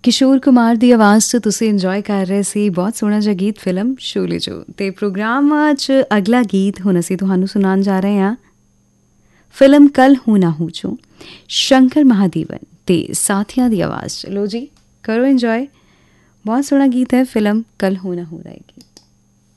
ਕਿਸ਼ੋਰ ਕੁਮਾਰ ਦੀ ਆਵਾਜ਼ 'ਚ ਤੁਸੀਂ ਇੰਜੋਏ ਕਰ ਰਹੇ ਸੀ ਬਹੁਤ ਸੋਹਣਾ ਜਿਹਾ ਗੀਤ ਫਿਲਮ ਸ਼ੋਲੇ 'ਚੋਂ। ਤੇ ਪ੍ਰੋਗਰਾਮ 'ਚ ਅਗਲਾ ਗੀਤ ਹੁਣ ਅਸੀਂ ਤੁਹਾਨੂੰ ਸੁਣਾਉਣ ਜਾ ਰਹੇ ਹਾਂ ਫਿਲਮ ਕੱਲ ਹੂ ਨਾ ਹੂ 'ਚੋਂ ਸ਼ੰਕਰ ਮਹਾਦੇਵਨ ਤੇ ਸਾਥੀਆਂ ਦੀ ਆਵਾਜ਼ 'ਚ। ਲੋ ਜੀ, ਕਰੋ ਇੰਜੋਏ, ਬਹੁਤ ਸੋਹਣਾ ਗੀਤ ਹੈ ਫਿਲਮ ਕੱਲ ਹੂ ਨਾ ਹੂ ਦਾ ਇਹ ਗੀਤ।